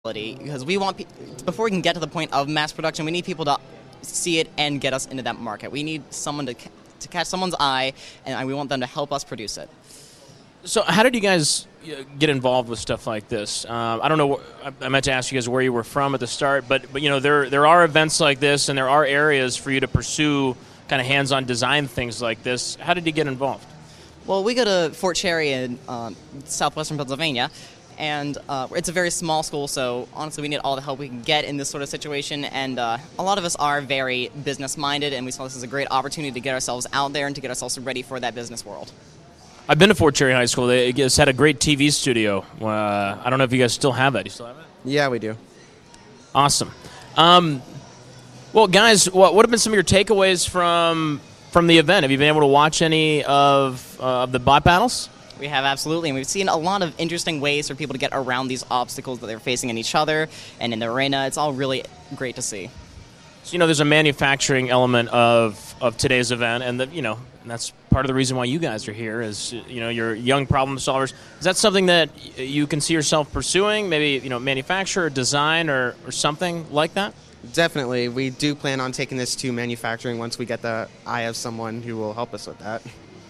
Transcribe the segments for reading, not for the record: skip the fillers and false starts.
because we want before we can get to the point of mass production, we need people to see it and get us into that market. We need someone to catch someone's eye, and we want them to help us produce it. So how did you guys get involved with stuff like this? I don't know. I meant to ask you guys where you were from at the start, but you know there are events like this, and there are areas for you to pursue kind of hands-on design things like this. How did you get involved? Well, we go to Fort Cherry in southwestern Pennsylvania, and it's a very small school, so honestly we need all the help we can get in this sort of situation, and a lot of us are very business-minded, and we saw this as a great opportunity to get ourselves out there and to get ourselves ready for that business world. I've been to Fort Cherry High School. They just had a great TV studio. I don't know if you guys still have that. Do you still have it? Yeah, we do. Awesome. Well, guys, what have been some of your takeaways from the event? Have you been able to watch any of the bot battles? We have, absolutely, and we've seen a lot of interesting ways for people to get around these obstacles that they're facing in each other and in the arena. It's all really great to see. So, there's a manufacturing element of today's event, and that's part of the reason why you guys are here is, you're young problem solvers. Is that something that you can see yourself pursuing, maybe, manufacture or design or something like that? Definitely. We do plan on taking this to manufacturing once we get the eye of someone who will help us with that.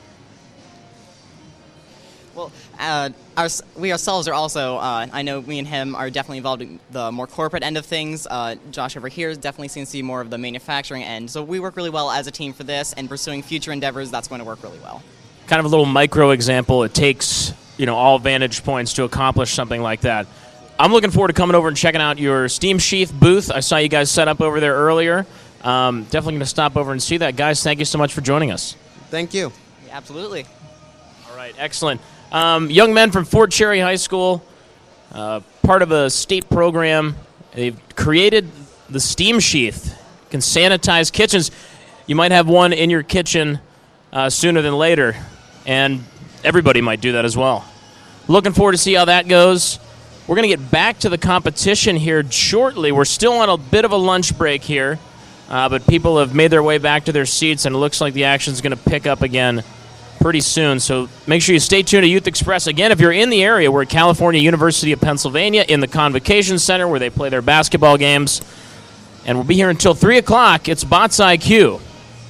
Well, we ourselves are also, I know me and him are definitely involved in the more corporate end of things. Josh over here definitely seems to be more of the manufacturing end. So we work really well as a team for this, and pursuing future endeavors, that's going to work really well. Kind of a little micro example. It takes, all vantage points to accomplish something like that. I'm looking forward to coming over and checking out your Steam Sheath booth. I saw you guys set up over there earlier. Definitely going to stop over and see that. Guys, thank you so much for joining us. Thank you. Yeah, absolutely. All right, excellent. Young men from Fort Cherry High School, part of a state program. They've created the Steam Sheath. You can sanitize kitchens. You might have one in your kitchen sooner than later, and everybody might do that as well. Looking forward to see how that goes. We're going to get back to the competition here shortly. We're still on a bit of a lunch break here, but people have made their way back to their seats, and it looks like the action's going to pick up again pretty soon. So make sure you stay tuned to Youth Express. Again, if you're in the area, we're at California University of Pennsylvania in the Convocation Center where they play their basketball games. And we'll be here until 3 o'clock. It's Bots IQ.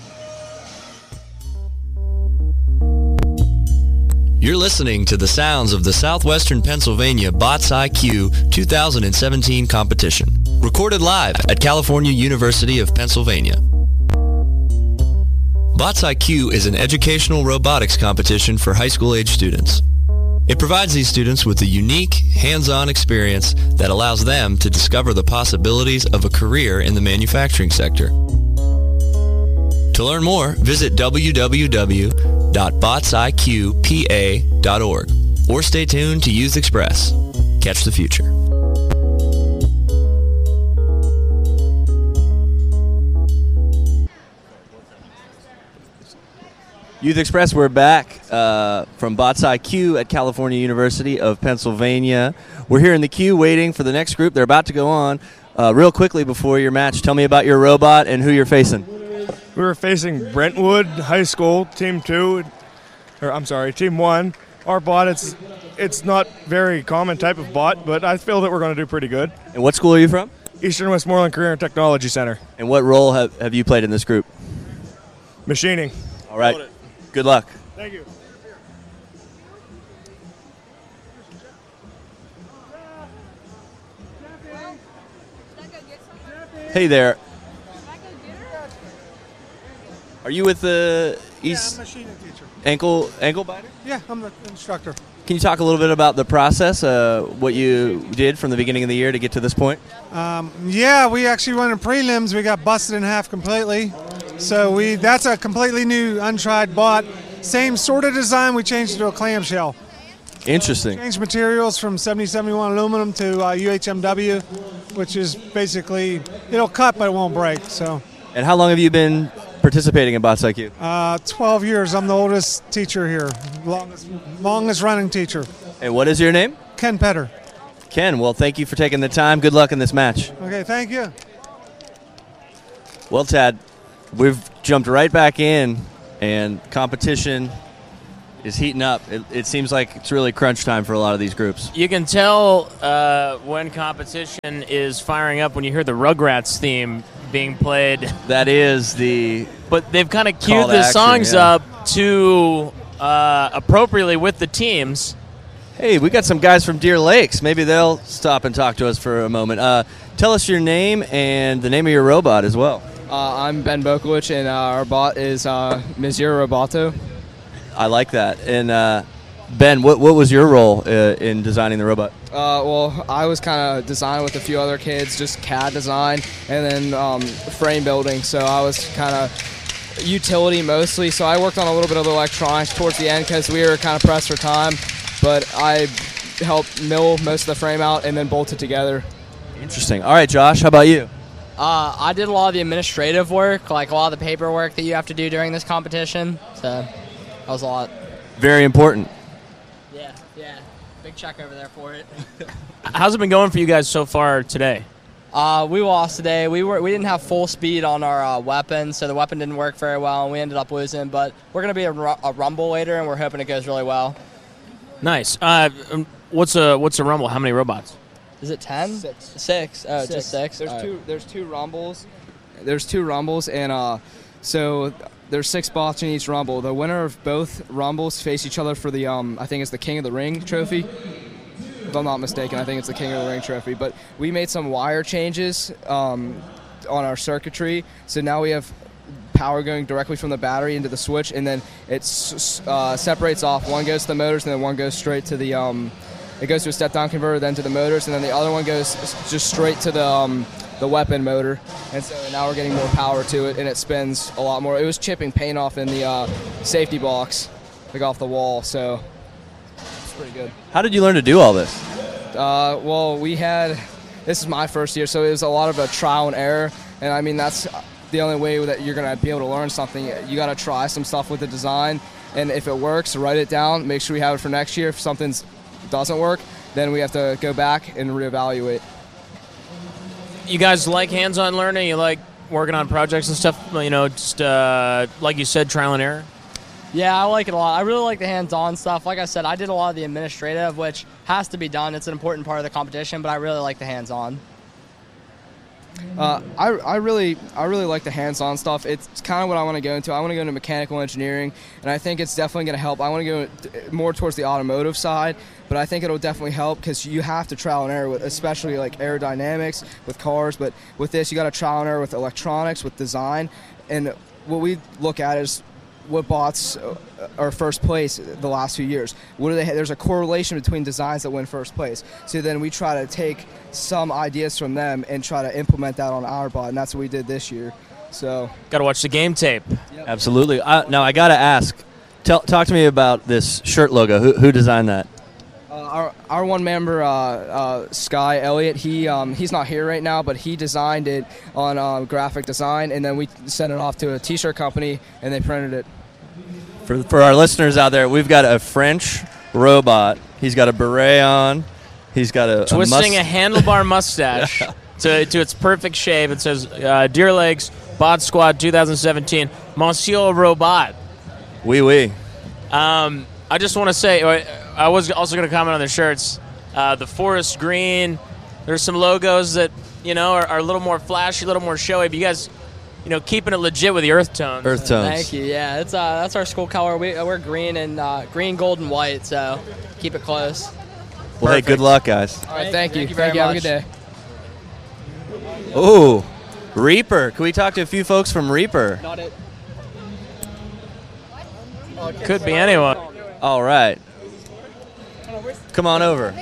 You're listening to the sounds of the Southwestern Pennsylvania Bots IQ 2017 competition. Recorded live at California University of Pennsylvania. Bots IQ is an educational robotics competition for high school age students. It provides these students with a unique, hands-on experience that allows them to discover the possibilities of a career in the manufacturing sector. To learn more, visit www.botsiqpa.org or stay tuned to Youth Express. Catch the future. Youth Express, we're back from Bots IQ at California University of Pennsylvania. We're here in the queue waiting for the next group. They're about to go on. Real quickly before your match, tell me about your robot and who you're facing. We were facing Brentwood High School, Team 1. Our bot, it's not very common type of bot, but I feel that we're going to do pretty good. And what school are you from? Eastern Westmoreland Career and Technology Center. And what role have you played in this group? Machining. All right. Good luck. Thank you. Hey there. Are you with the East machining teacher. ankle biter? Yeah, I'm the instructor. Can you talk a little bit about the process, what you did from the beginning of the year to get to this point? Yeah, we actually went in prelims. We got busted in half completely. So that's a completely new, untried bot. Same sort of design. We changed it to a clamshell. Interesting. Changed materials from 7071 aluminum to UHMW, which is basically, it'll cut but it won't break. So. And how long have you been participating in Bots IQ? 12 years. I'm the oldest teacher here, longest running teacher. And what is your name? Ken Petter. Ken, well, thank you for taking the time. Good luck in this match. Okay, thank you. Well, Tad, we've jumped right back in, and competition is heating up. It seems like it's really crunch time for a lot of these groups. You can tell when competition is firing up when you hear the Rugrats theme being played. That is the... But they've kind of Call queued to the action, songs yeah. up to appropriately with the teams. Hey, we got some guys from Deer Lakes. Maybe they'll stop and talk to us for a moment. Tell us your name and the name of your robot as well. I'm Ben Bokolich, and our bot is Mizir Roboto. I like that. And Ben, what was your role in designing the robot? Well, I was kind of designing with a few other kids, just CAD design, and then frame building. So I was kind of utility mostly. So I worked on a little bit of the electronics towards the end because we were kind of pressed for time. But I helped mill most of the frame out and then bolt it together. Interesting. All right, Josh, how about you? I did a lot of the administrative work, like a lot of the paperwork that you have to do during this competition. So that was a lot. Very important. Yeah. Big check over there for it. How's it been going for you guys so far today? We lost today. We didn't have full speed on our weapon, so the weapon didn't work very well, and we ended up losing. But we're going to be a rumble later, and we're hoping it goes really well. Nice. What's a rumble? How many robots? Is it 10? Six. Oh, just six. There's two rumbles. There's two rumbles, and so there's 6 bots in each rumble. The winner of both rumbles face each other for the I think it's the King of the Ring trophy. If I'm not mistaken, I think it's the King of the Ring trophy. But we made some wire changes on our circuitry, so now we have power going directly from the battery into the switch, and then it separates off. One goes to the motors, and then one goes straight to the it goes to a step-down converter, then to the motors, and then the other one goes just straight to the weapon motor. And so now we're getting more power to it, and it spins a lot more. It was chipping paint off in the safety box, like off the wall, so it's pretty good. How did you learn to do all this? Well, this is my first year, so it was a lot of a trial and error, and I mean, that's the only way that you're going to be able to learn something. You got to try some stuff with the design, and if it works, write it down, make sure we have it for next year. If something doesn't work, then we have to go back and reevaluate. You guys like hands-on learning? You like working on projects and stuff? Just like you said, trial and error? Yeah, I like it a lot. I really like the hands-on stuff. Like I said, I did a lot of the administrative, which has to be done. It's an important part of the competition, but I really like the hands-on. I really like the hands-on stuff. It's kind of what I want to go into. I want to go into mechanical engineering, and I think it's definitely going to help. I want to go more towards the automotive side, but I think it'll definitely help because you have to trial and error with, especially like aerodynamics with cars. But with this, you got to trial and error with electronics, with design, and what we look at is what bots are first place the last few years. What do they? There's a correlation between designs that win first place. So then we try to take some ideas from them and try to implement that on our bot, and that's what we did this year. So got to watch the game tape. Yep. Absolutely. Now I got to ask. Talk to me about this shirt logo. Who designed that? Our one member, Sky Elliott, he's not here right now, but he designed it on graphic design, and then we sent it off to a T-shirt company, and they printed it. For our listeners out there, we've got a French robot. He's got a beret on. He's got a twisting a handlebar mustache to its perfect shape. It says Deer Lakes Bot Squad 2017, Monsieur Robot. Oui. I just want to say, I was also going to comment on the shirts. The forest green. There's some logos that are a little more flashy, a little more showy. But you guys, keeping it legit with the earth tones. Earth tones. Thank you. Yeah, it's that's our school color. We're green and green, gold, and white. So keep it close. Well, hey, good luck, guys. All right, thank you. Very Have a much. good day. Oh, Reaper. Can we talk to a few folks from Reaper? Not it. Could be anyone. All right. Come on over.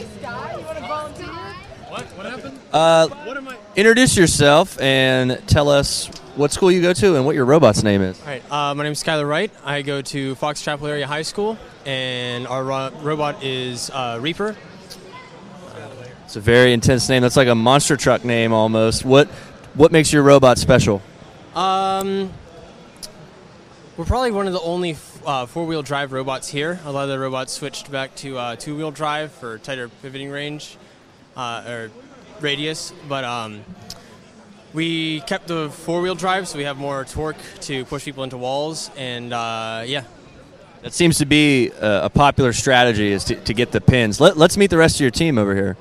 What happened? Introduce yourself and tell us what school you go to and what your robot's name is. All right, my name is Skylar Wright. I go to Fox Chapel Area High School, and our robot is Reaper. It's a very intense name. That's like a monster truck name almost. What makes your robot special? We're probably one of the only four-wheel drive robots here. A lot of the robots switched back to two-wheel drive for tighter pivoting range or radius, but we kept the four-wheel drive so we have more torque to push people into walls, and yeah. That seems to be a popular strategy, is to get the pins. Let's meet the rest of your team over here.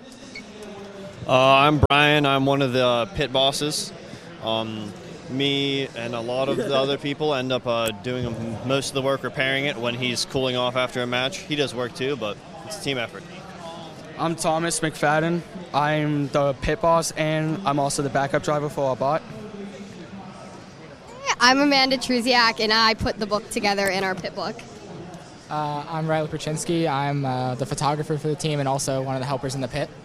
I'm Brian. I'm one of the pit bosses. Me and a lot of the other people end up doing most of the work repairing it when he's cooling off after a match. He does work too, but it's a team effort. I'm Thomas McFadden. I'm the pit boss, and I'm also the backup driver for our bot. I'm Amanda Truziak, and I put the book together in our pit book. I'm Riley Perchinsky. I'm the photographer for the team and also one of the helpers in the pit.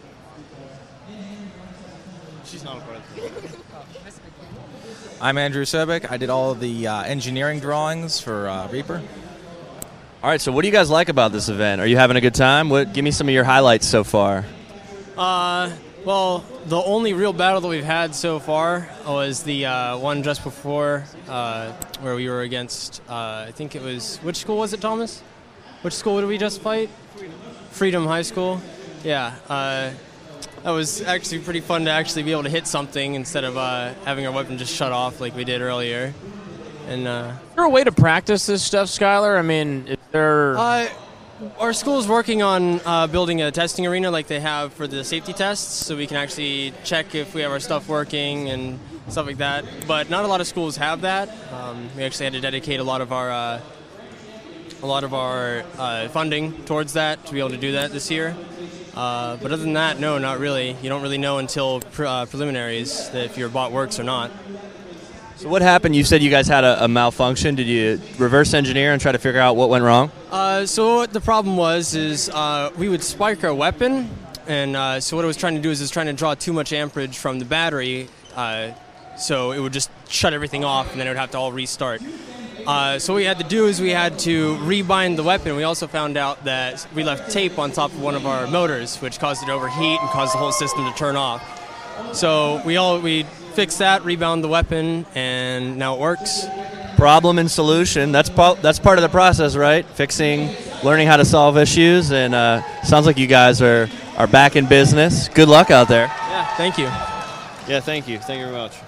She's not a part of the team. I'm Andrew Sebek. I did all of the engineering drawings for Reaper. All right, so what do you guys like about this event? Are you having a good time? Give me some of your highlights so far. Well, the only real battle that we've had so far was the one just before where we were against, I think it was, which school was it, Thomas? Which school did we just fight? Freedom High School. Yeah. That was actually pretty fun to actually be able to hit something instead of having our weapon just shut off like we did earlier. And is there a way to practice this stuff, Skylar? I mean, is there... Our school's working on building a testing arena like they have for the safety tests, so we can actually check if we have our stuff working and stuff like that. But not a lot of schools have that. We actually had to dedicate a lot of our funding towards that to be able to do that this year. But other than that, no, not really. You don't really know until preliminaries that if your bot works or not. So what happened? You said you guys had a malfunction. Did you reverse engineer and try to figure out what went wrong? So what the problem was is we would spike our weapon, and so what it was trying to do is trying to draw too much amperage from the battery, so it would just shut everything off, and then it would have to all restart. So what we had to do is we had to rebind the weapon. We also found out that we left tape on top of one of our motors, which caused it to overheat and caused the whole system to turn off. So we fixed that, rebound the weapon, and now it works. Problem and solution. That's part of the process, right? Fixing, learning how to solve issues, and sounds like you guys are back in business. Good luck out there. Yeah, thank you. Yeah, thank you. Thank you very much.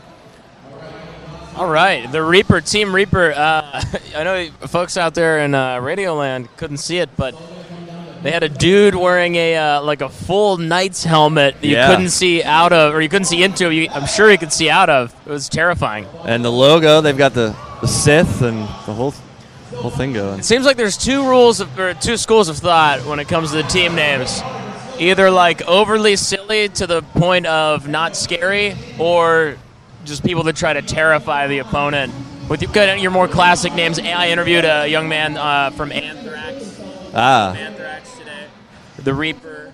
All right, the Reaper, Team Reaper. I know folks out there in Radioland couldn't see it, but they had a dude wearing a full Knight's helmet that you couldn't see out of, or you couldn't see into. I'm sure you could see out of. It was terrifying. And the logo, they've got the Sith and the whole thing going. It seems like there's two schools of thought when it comes to the team names. Either like overly silly to the point of not scary, or just people that try to terrify the opponent. With your more classic names, I interviewed a young man from Anthrax. Anthrax today. The Reaper.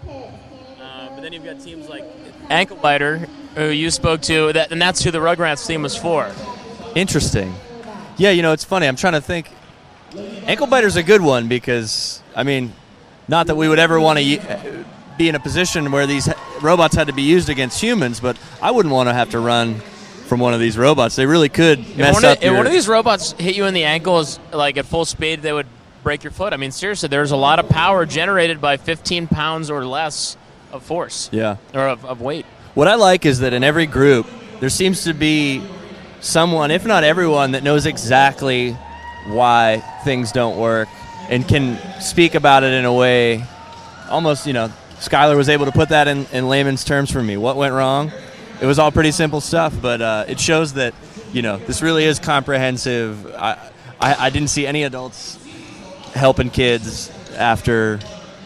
But then you've got teams like Ankle Biter, who you spoke to, and that's who the Rugrats theme was for. Interesting. Yeah, it's funny. I'm trying to think. Ankle Biter's a good one because, I mean, not that we would ever want to be in a position where these robots had to be used against humans, but I wouldn't want to have to run from one of these robots. They really could mess up If one of these robots hit you in the ankles, like at full speed, they would break your foot. I mean, seriously, there's a lot of power generated by 15 pounds or less of force. Yeah. Or of weight. What I like is that in every group, there seems to be someone, if not everyone, that knows exactly why things don't work and can speak about it in a way almost, Skylar was able to put that in layman's terms for me. What went wrong? It was all pretty simple stuff, but it shows that, this really is comprehensive. I didn't see any adults helping kids after,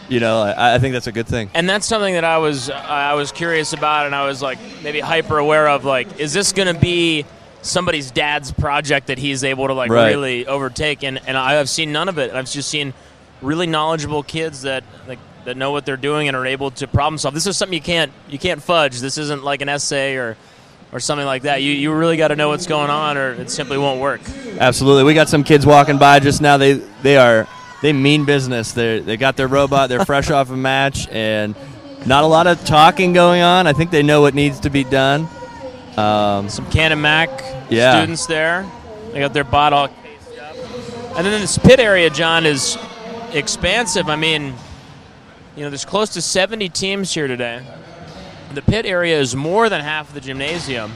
I think that's a good thing. And that's something that I was curious about, and I was like maybe hyper aware of. Like, is this going to be somebody's dad's project that he's able to really overtake? And I have seen none of it. I've just seen really knowledgeable kids that know what they're doing and are able to problem solve. This is something you can't fudge. This isn't like an essay or something like that. You really got to know what's going on, or it simply won't work. Absolutely. We got some kids walking by just now. They mean business. They got their robot. They're fresh off a match, and not a lot of talking going on. I think they know what needs to be done. Some Canon Mac students there. They got their bot all cased up. And then this pit area, John, is expansive. I mean, there's close to 70 teams here today. The pit area is more than half of the gymnasium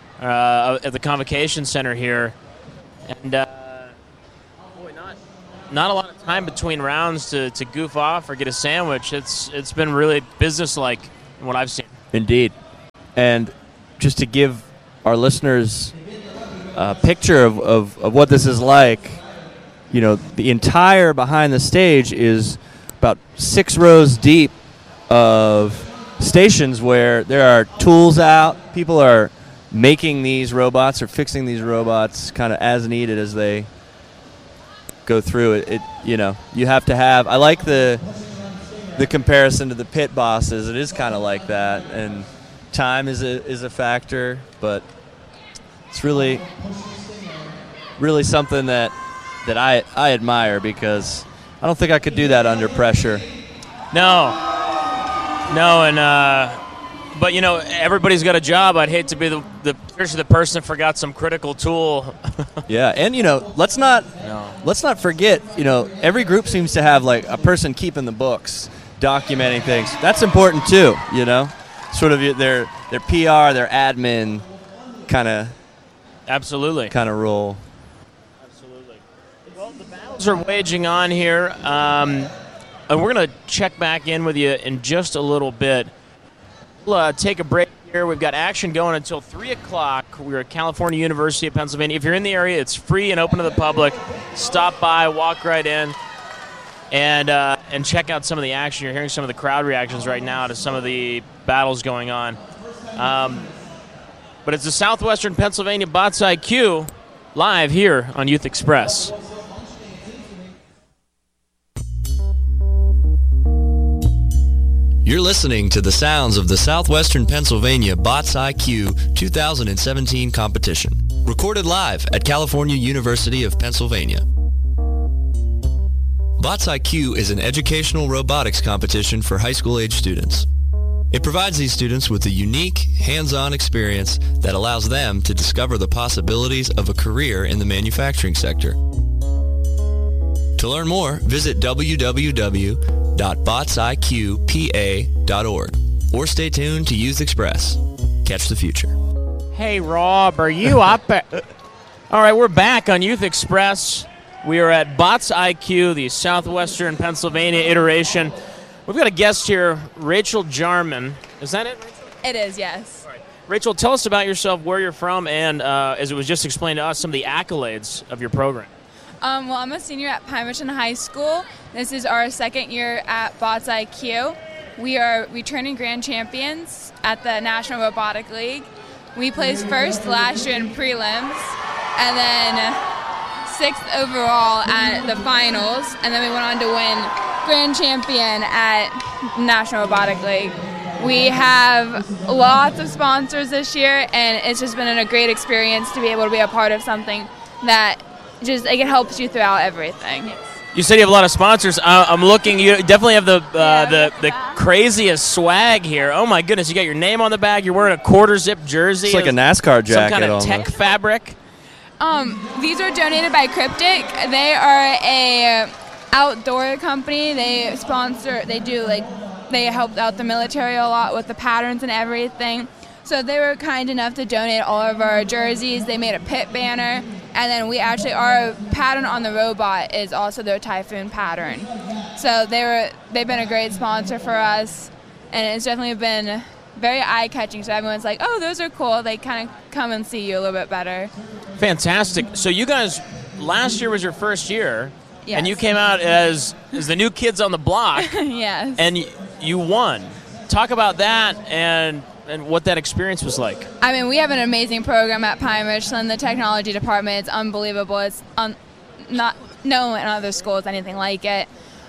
at the Convocation Center here. And, not a lot of time between rounds to goof off or get a sandwich. It's been really businesslike in what I've seen. Indeed. And just to give our listeners a picture of what this is like, the entire behind the stage is about 6 rows deep of stations where there are tools out. People are making these robots or fixing these robots kind of as needed as they go through it. You have to have. I like the comparison to the pit bosses. It is kind of like that, and time is a factor, but it's really something that I admire, because I don't think I could do that under pressure. No, and but everybody's got a job. I'd hate to be especially the person that forgot some critical tool. Yeah, and let's not forget, every group seems to have like a person keeping the books, documenting things. That's important too, sort of their PR, their admin kind of absolutely role. Absolutely. Well, the battles are waging on here, and we're going to check back in with you in just a little bit. We'll take a break here. We've got action going until 3 o'clock. We're at California University of Pennsylvania. If you're in the area, it's free and open to the public. Stop by, walk right in, and check out some of the action. You're hearing some of the crowd reactions right now to some of the battles going on. But it's the Southwestern Pennsylvania Bots IQ live here on Youth Express. You're listening to the sounds of the Southwestern Pennsylvania Bots IQ 2017 competition, recorded live at California University of Pennsylvania. Bots IQ is an educational robotics competition for high school age students. It provides these students with a unique, hands-on experience that allows them to discover the possibilities of a career in the manufacturing sector. To learn more, visit www.botsiqpa.org or stay tuned to Youth Express. Catch the future. Hey, Rob, are you up? All right, we're back on Youth Express. We are at Bots IQ, the Southwestern Pennsylvania iteration. We've got a guest here, Rachel Jarman. Is that it, Rachel? It is, yes. All right. Rachel, tell us about yourself, where you're from, and as it was just explained to us, some of the accolades of your program. Well, I'm a senior at Pine Mission High School. This is our second year at Bots IQ. We are returning grand champions at the National Robotic League. We placed first last year in prelims, and then 6th overall at the finals, and then we went on to win grand champion at National Robotic League. We have lots of sponsors this year, and it's just been a great experience to be able to be a part of something that it helps you throughout everything. You said you have a lot of sponsors. I'm looking. You definitely have the craziest swag here. Oh my goodness! You got your name on the back. You're wearing a quarter zip jersey. It's like a NASCAR jacket. Some kind of tech almost. fabric. These are donated by Cryptic. They are a outdoor company. They sponsor. They helped out the military a lot with the patterns and everything. So they were kind enough to donate all of our jerseys. They made a pit banner, and then our pattern on the robot is also their Typhoon pattern. So they've been a great sponsor for us, and it's definitely been very eye-catching. So everyone's like, "Oh, those are cool." They kind of come and see you a little bit better. Fantastic. So you guys, last year was your first year, yes. And you came out as the new kids on the block. Yes. And you won. Talk about that and what that experience was like. I mean, we have an amazing program at Pine Richland. The technology department is unbelievable. It's not known in other schools anything like it.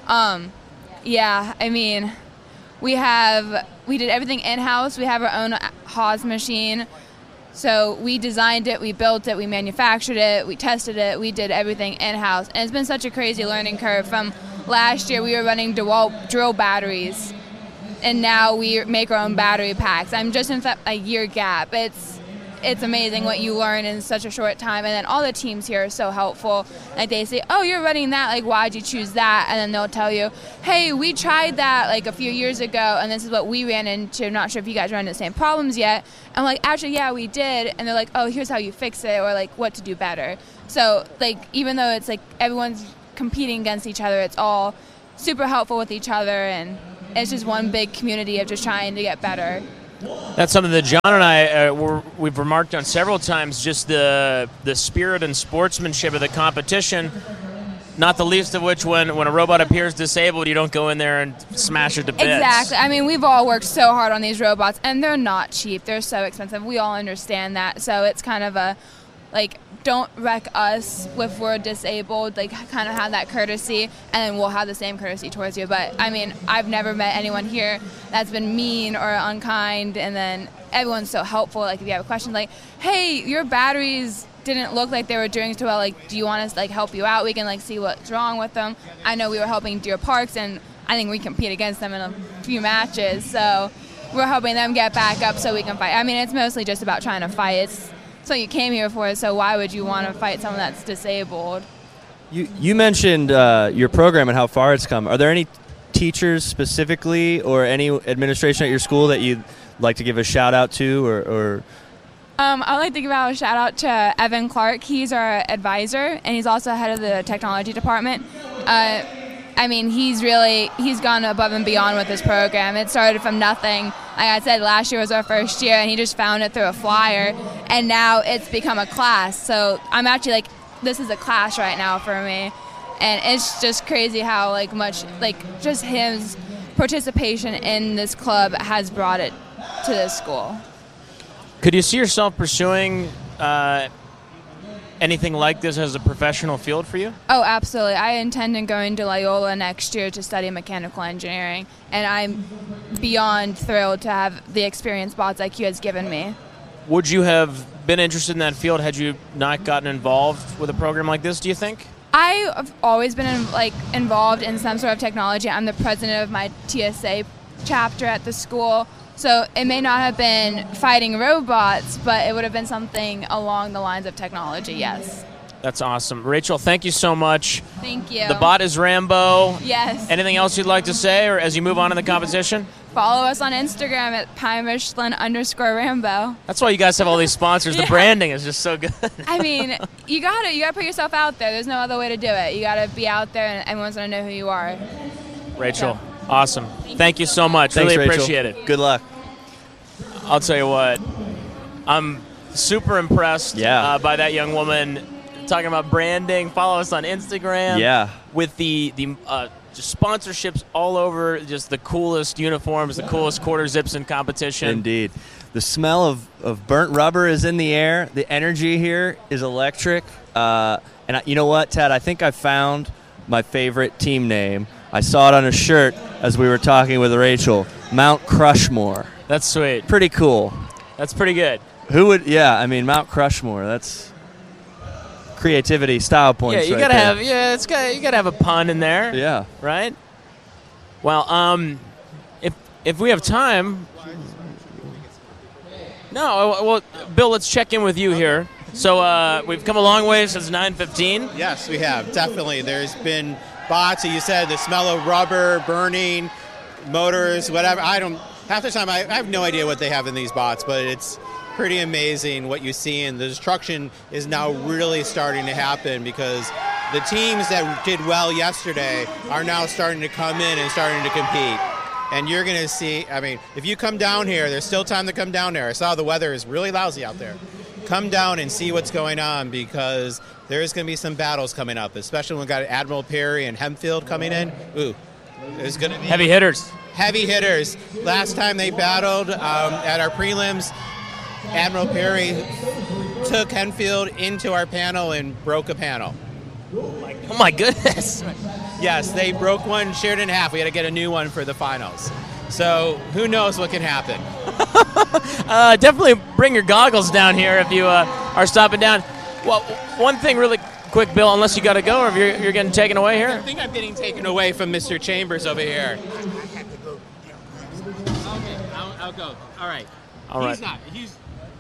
Yeah, I mean, we did everything in-house. We have our own Haas machine. So we designed it, we built it, we manufactured it, we tested it, we did everything in-house. And it's been such a crazy learning curve. From last year, we were running DeWalt drill batteries, and now we make our own battery packs. I'm just in a year gap. It's amazing what you learn in such a short time, and then all the teams here are so helpful. Like, they say, "Oh, you're running that, like, why'd you choose that?" And then they'll tell you, "Hey, we tried that like a few years ago, and this is what we ran into. I'm not sure if you guys ran into the same problems yet." I'm like, "Actually, yeah, we did." And they're like, "Oh, here's how you fix it," or like what to do better. So, like, even though it's like everyone's competing against each other. It's all super helpful with each other, and it's just one big community of just trying to get better. That's something that John and I we've remarked on several times. Just the spirit and sportsmanship of the competition. Not the least of which, when a robot appears disabled, you don't go in there and smash it to bits. Exactly. I mean, we've all worked so hard on these robots, and they're not cheap. They're so expensive. We all understand that. So it's kind of a, like, don't wreck us if we're disabled. Like, kind of have that courtesy, and then we'll have the same courtesy towards you. But, I mean, I've never met anyone here that's been mean or unkind, and then everyone's so helpful. Like, if you have a question, like, hey, your batteries didn't look like they were doing so well. Like, do you want us to, like, help you out? We can, like, see what's wrong with them. I know we were helping Deer Parks, and I think we compete against them in a few matches. So we're helping them get back up so we can fight. I mean, it's mostly just about trying to fight. It's so you came here for, so why would you want to fight someone that's disabled? You mentioned your program and how far it's come. Are there any teachers specifically or any administration at your school that you'd like to give a shout out to or I'd like to give out a shout out to Evan Clark. He's our advisor, and he's also head of the technology department. I mean, he's gone above and beyond with this program. It started from nothing. Like I said, last year was our first year, and he just found it through a flyer, and now it's become a class. So I'm actually like, this is a class right now for me, and it's just crazy how much just his participation in this club has brought it to this school. Could you see yourself pursuing anything like this as a professional field for you? Oh, absolutely. I intend on going to Loyola next year to study mechanical engineering, and I'm beyond thrilled to have the experience Bots IQ has given me. Would you have been interested in that field had you not gotten involved with a program like this, do you think? I've always been involved in some sort of technology. I'm the president of my TSA chapter at the school. So it may not have been fighting robots, but it would have been something along the lines of technology, yes. That's awesome. Rachel, thank you so much. Thank you. The bot is Rambo. Yes. Anything else you'd like to say or as you move on in the competition? Follow us on Instagram at PyMichelin_Rambo. That's why you guys have all these sponsors. Yeah. The branding is just so good. I mean, you gotta put yourself out there. There's no other way to do it. You gotta be out there and everyone's gonna know who you are. Rachel, awesome. Thank you so much. Thanks, really Rachel. Appreciate it. Good luck. I'll tell you what, I'm super impressed by that young woman talking about branding. Follow us on Instagram. Yeah. With the just sponsorships all over, just the coolest uniforms, the coolest quarter zips in competition. Indeed. The smell of burnt rubber is in the air. The energy here is electric. You know what, Ted? I think I found my favorite team name. I saw it on a shirt as we were talking with Rachel. Mount Crushmore. That's sweet. Pretty cool. That's pretty good. Who would? Yeah, I mean Mount Crushmore. That's creativity, style points. Yeah, you right gotta there. have you gotta have a pun in there. Yeah. Right. Well, if we have time. No, well, Bill, let's check in with you here. So we've come a long way since 9:15. Yes, we have, definitely. There's been bots, you said, the smell of rubber, burning, motors, whatever. Half the time I have no idea what they have in these bots, but it's pretty amazing what you see, and the destruction is now really starting to happen because the teams that did well yesterday are now starting to come in and starting to compete. And you're going to see, I mean, if you come down here, there's still time to come down there. I saw the weather is really lousy out there. Come down and see what's going on because there's going to be some battles coming up, especially when we got Admiral Perry and Hempfield coming in. Ooh, there's going to be heavy hitters. Heavy hitters. Last time they battled at our prelims, Admiral Perry took Hempfield into our panel and broke a panel. Oh my goodness. Yes, they broke one, shared in half. We had to get a new one for the finals. So who knows what can happen. Definitely bring your goggles down here if you are stopping down. Well, one thing really quick, Bill, unless you got to go or if you're getting taken away here. I think I'm getting taken away from Mr. Chambers over here. Okay, I'll go. All right. All right. He's not.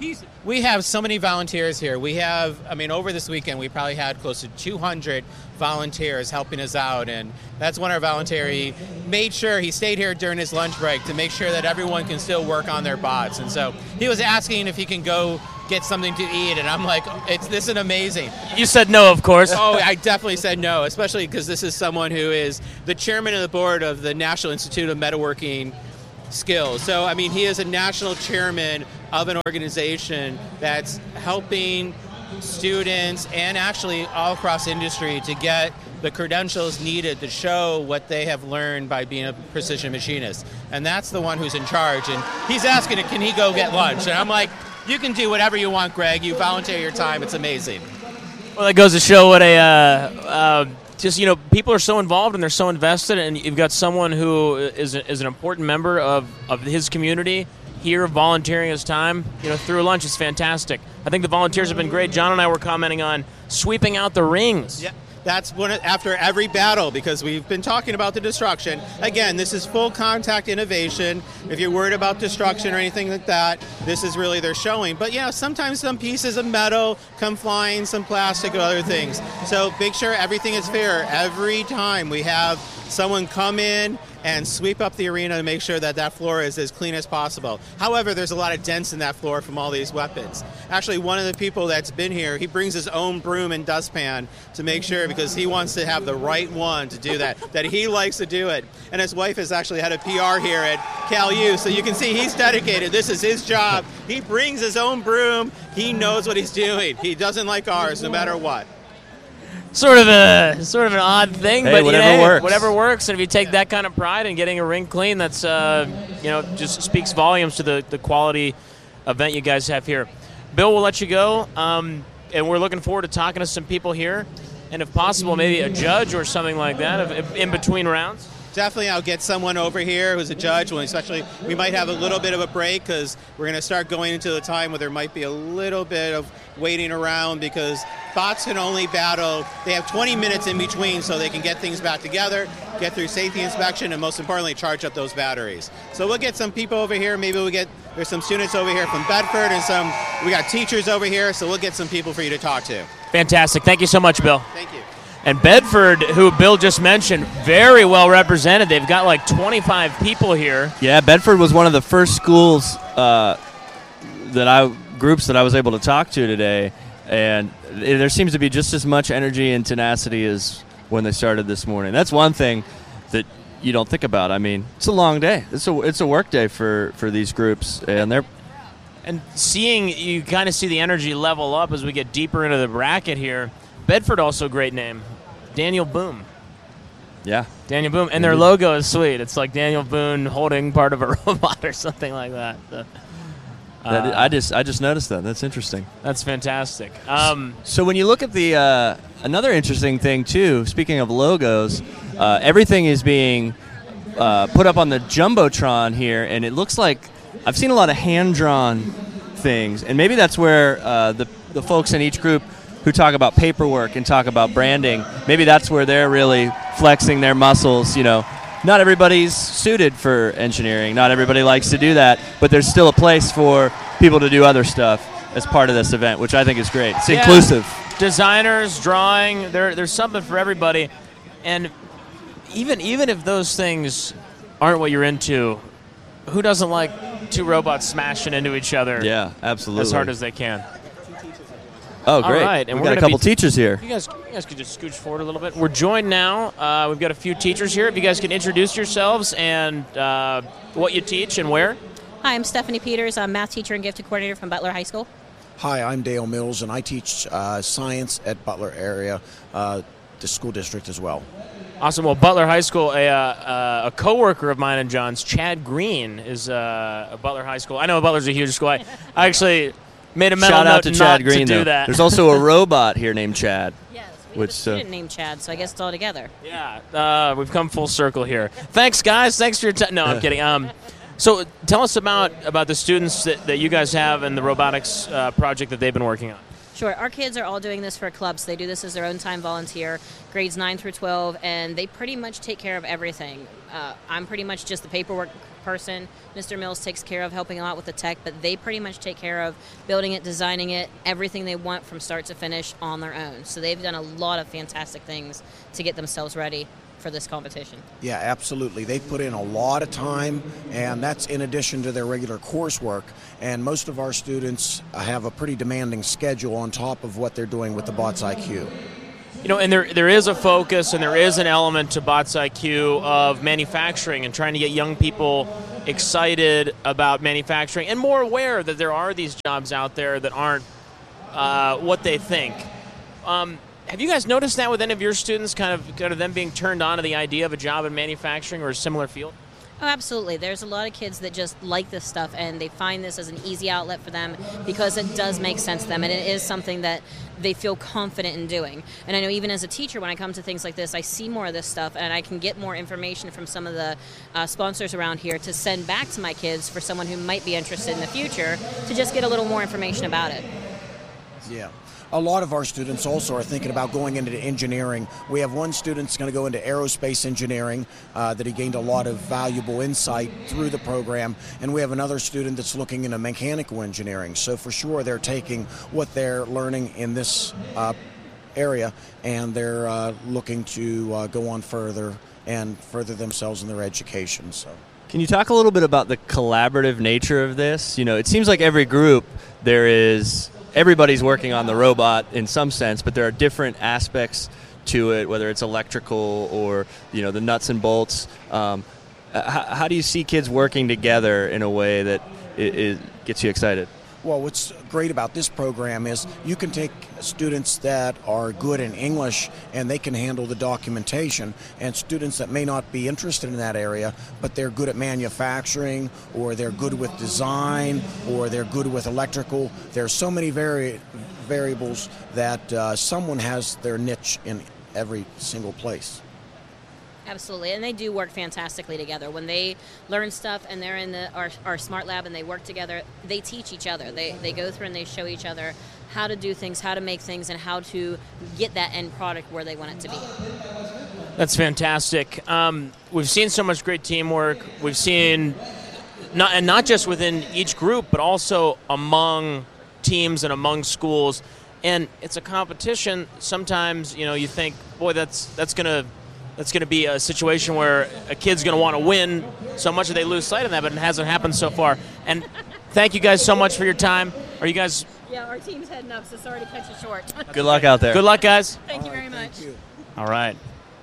We have so many volunteers here. We have, over this weekend, we probably had close to 200 volunteers helping us out. And that's when our volunteer, he made sure he stayed here during his lunch break to make sure that everyone can still work on their bots. And so he was asking if he can go get something to eat. And I'm like, this is amazing. You said no, of course. Oh, I definitely said no, especially because this is someone who is the chairman of the board of the National Institute of Metalworking Skills. So, he is a national chairman of an organization that's helping students and actually all across industry to get the credentials needed to show what they have learned by being a precision machinist. And that's the one who's in charge. And he's asking, can he go get lunch? And I'm like, you can do whatever you want, Greg. You volunteer your time. It's amazing. Well, that goes to show what people are so involved and they're so invested, and you've got someone who is an important member of his community here volunteering his time, through lunch. Is fantastic. I think the volunteers have been great. John and I were commenting on sweeping out the rings. Yeah. That's after every battle, because we've been talking about the destruction. Again, this is full contact innovation. If you're worried about destruction or anything like that, this is really their showing. But sometimes some pieces of metal come flying, some plastic or other things. So make sure everything is fair. Every time we have someone come in and sweep up the arena to make sure that floor is as clean as possible. However, there's a lot of dents in that floor from all these weapons. Actually, one of the people that's been here, he brings his own broom and dustpan to make sure, because he wants to have the right one to do that he likes to do it. And his wife has actually had a PR here at Cal U, so you can see he's dedicated. This is his job. He brings his own broom. He knows what he's doing. He doesn't like ours, no matter what. Sort of an odd thing, hey, but whatever works. And if you take that kind of pride in getting a ring clean, that's just speaks volumes to the quality event you guys have here. Bill, we'll let you go, and we're looking forward to talking to some people here, and if possible, maybe a judge or something like that in between rounds. Definitely, I'll get someone over here who's a judge. Especially, we might have a little bit of a break because we're going to start going into the time where there might be a little bit of waiting around, because bots can only battle. They have 20 minutes in between, so they can get things back together, get through safety inspection, and most importantly, charge up those batteries. So we'll get some people over here. Maybe there's some students over here from Bedford, and we got teachers over here, so we'll get some people for you to talk to. Fantastic. Thank you so much, Bill. Thank you. And Bedford, who Bill just mentioned, very well represented. They've got like 25 people here. Yeah, Bedford was one of the first schools groups that I was able to talk to today, and there seems to be just as much energy and tenacity as when they started this morning. That's one thing that you don't think about. It's a long day. It's a work day for these groups, and you kind of see the energy level up as we get deeper into the bracket here. Bedford, also a great name. Daniel Boone. Yeah. Daniel Boone. And their logo is sweet. It's like Daniel Boone holding part of a robot or something like that. I just noticed that. That's interesting. That's fantastic. So when you look at the another interesting thing, too, speaking of logos, everything is being put up on the Jumbotron here, and it looks like I've seen a lot of hand-drawn things, and maybe that's where the folks in each group who talk about paperwork and talk about branding, maybe that's where they're really flexing their muscles. Not everybody's suited for engineering. Not everybody likes to do that, but there's still a place for people to do other stuff as part of this event, which I think is great. It's inclusive. Designers, drawing, there's something for everybody. And even if those things aren't what you're into, who doesn't like two robots smashing into each other? Yeah, absolutely. As hard as they can. Oh, great. All right. And we've got a couple teachers here. You guys could just scooch forward a little bit. We're joined now. We've got a few teachers here. If you guys can introduce yourselves and what you teach and where. Hi, I'm Stephanie Peters. I'm math teacher and gifted coordinator from Butler High School. Hi, I'm Dale Mills, and I teach science at Butler area, the school district as well. Awesome. Well, Butler High School, a coworker of mine and John's, Chad Green, is a Butler High School. I know Butler's a huge school. I actually made a mental Shout out note to Chad not Green, to do though. that. There's also a robot here named Chad. Yes, we have a student named Chad, so I guess it's all together. Yeah, we've come full circle here. Thanks, guys. Thanks for your time. No, I'm kidding. So tell us about the students that you guys have and the robotics project that they've been working on. Sure. Our kids are all doing this for clubs. They do this as their own time volunteer, grades 9 through 12, and they pretty much take care of everything. I'm pretty much just the paperwork person. Mr. Mills takes care of helping them out with the tech, but they pretty much take care of building it, designing it, everything they want from start to finish on their own. So they've done a lot of fantastic things to get themselves ready for this competition. Yeah, absolutely. They put in a lot of time, and that's in addition to their regular coursework. And most of our students have a pretty demanding schedule on top of what they're doing with the Bots IQ. You know, and there is a focus and there is an element to Bots IQ of manufacturing and trying to get young people excited about manufacturing and more aware that there are these jobs out there that aren't what they think. Have you guys noticed that with any of your students, kind of them being turned on to the idea of a job in manufacturing or a similar field? Oh, absolutely. There's a lot of kids that just like this stuff, and they find this as an easy outlet for them because it does make sense to them, and it is something that they feel confident in doing. And I know even as a teacher, when I come to things like this, I see more of this stuff, and I can get more information from some of the sponsors around here to send back to my kids for someone who might be interested in the future to just get a little more information about it. Yeah. A lot of our students also are thinking about going into engineering. We have one student that's going to go into aerospace engineering that he gained a lot of valuable insight through the program, and we have another student that's looking into mechanical engineering. So for sure they're taking what they're learning in this area, and they're looking to go on further and further themselves in their education. So. Can you talk a little bit about the collaborative nature of this? You know, it seems like every group everybody's working on the robot in some sense, but there are different aspects to it, whether it's electrical or, you know, the nuts and bolts. How do you see kids working together in a way that it gets you excited? Well, what's great about this program is you can take students that are good in English and they can handle the documentation, and students that may not be interested in that area, but they're good at manufacturing, or they're good with design, or they're good with electrical. There are so many variables that someone has their niche in every single place. Absolutely, and they do work fantastically together. When they learn stuff and they're in our Smart Lab and they work together, they teach each other. They go through and they show each other how to do things, how to make things, and how to get that end product where they want it to be. That's fantastic. We've seen so much great teamwork. We've seen, not just within each group, but also among teams and among schools. And it's a competition. Sometimes, you know, you think, boy, that's going to be a situation where a kid's going to want to win so much that they lose sight of that, but it hasn't happened so far. And thank you guys so much for your time. Are you guys... Yeah, our team's heading up, so sorry to cut you short. Good luck out there. Good luck, guys. Thank you very much. All right.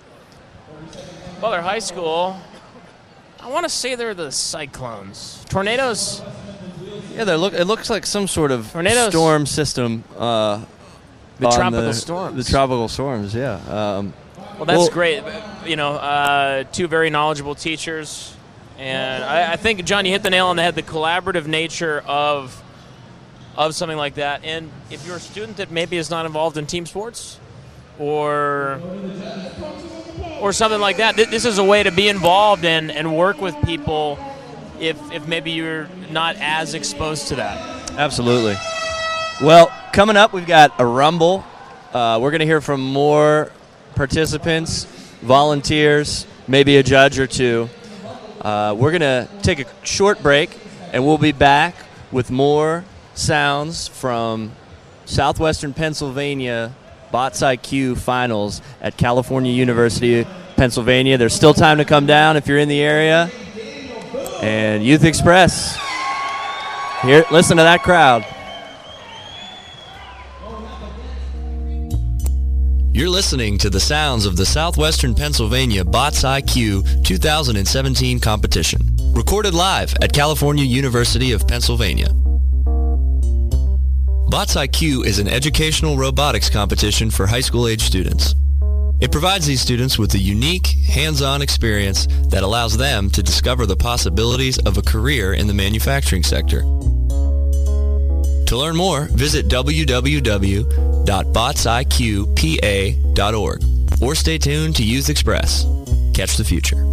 Butler High School, I want to say they're the Cyclones. Tornadoes? Yeah, it looks like some sort of storm system. The tropical storms. The tropical storms, yeah. Well, that's great. You know, two very knowledgeable teachers. And I think, John, you hit the nail on the head, the collaborative nature of something like that. And if you're a student that maybe is not involved in team sports or something like that, this is a way to be involved and work with people if maybe you're not as exposed to that. Absolutely. Well, coming up, we've got a Rumble. We're going to hear from more participants, volunteers, maybe a judge or two. We're going to take a short break, and we'll be back with more sounds from Southwestern Pennsylvania Bots IQ Finals at California University, Pennsylvania. There's still time to come down if you're in the area. And Youth Express. Here, listen to that crowd. You're listening to the sounds of the Southwestern Pennsylvania Bots IQ 2017 competition, recorded live at California University of Pennsylvania. Bots IQ is an educational robotics competition for high school age students. It provides these students with a unique, hands-on experience that allows them to discover the possibilities of a career in the manufacturing sector. To learn more, visit www.botsiqpa.org or stay tuned to Youth Express. Catch the future.